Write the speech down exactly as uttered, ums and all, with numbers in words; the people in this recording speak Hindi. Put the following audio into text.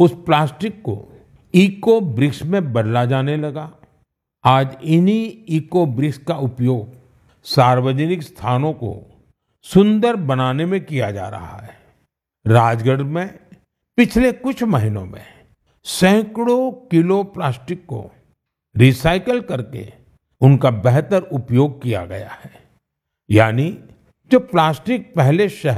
उस प्लास्टिक को इको ब्रिक्स में बदला जाने लगा। आज इन्हीं इको ब्रिक्स का उपयोग सार्वजनिक स्थानों को सुंदर बनाने में किया जा रहा है। राजगढ़ में पिछले कुछ महीनों में सैकड़ों किलो प्लास्टिक को रिसाइकल करके उनका बेहतर उपयोग किया गया है। यानी जो प्लास्टिक पहले शहर